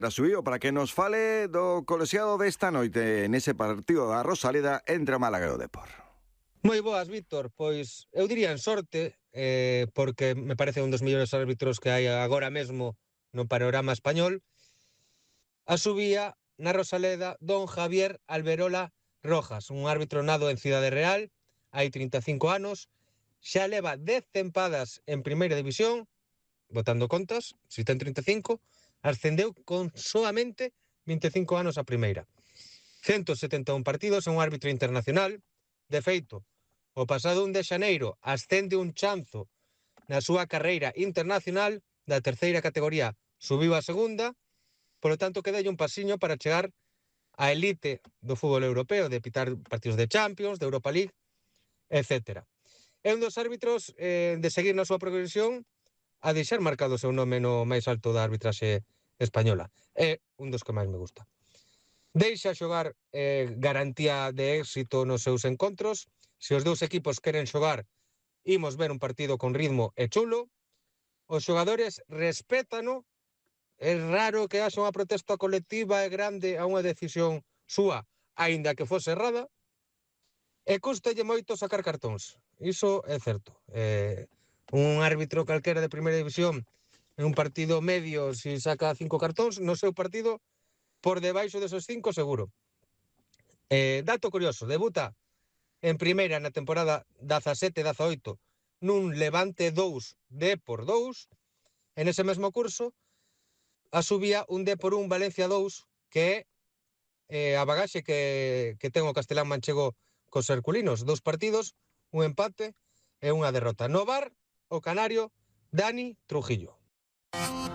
Subiu para que nos fale do colexiado desta noite nese partido da Rosaleda entre o Málaga e o Depor. Moi boas, Víctor. Pois eu diría en sorte, porque me parece un dos mellores árbitros que hai agora mesmo no panorama español. A subía na Rosaleda don Javier Alberola Rojas, un árbitro nado en Cidade Real, hai 35 anos, xa leva 10 tempadas en Primeira División, botando contas, se ten 35, ascendeu con soamente 25 anos a primeira. 171 partidos, é un árbitro internacional. De feito, o pasado 1 de xaneiro ascende un chanzo na súa carreira internacional da terceira categoría, subiu a segunda, polo tanto quedalle un pasiño para chegar á elite do fútbol europeo, de pitar partidos de Champions, de Europa League, etc. É un dos árbitros de seguir na súa progresión a deixar marcado o seu nome no máis alto da arbitraxe española. É un dos que máis me gusta. Deixa xogar garantía de éxito nos seus encontros. Se os dous equipos queren xogar, imos ver un partido con ritmo e chulo. Os xogadores respétano. É raro que haxa unha protesta colectiva e grande a unha decisión súa, aínda que fose errada. E custalle moito sacar cartóns. Iso é certo. Un árbitro calquera de primeira división en un partido medio, se saca 5 cartóns, no seu partido por debaixo desos 5 seguro. Dato curioso, debuta en primeira na temporada 17-18 nun Levante 2 Depor 2, en ese mesmo curso a subía un Depor 1 Valencia 2, que é a bagaxe que ten o castelán manchego cos herculinos. 2 partidos, un empate e unha derrota. No VAR, o canario Dani Trujillo.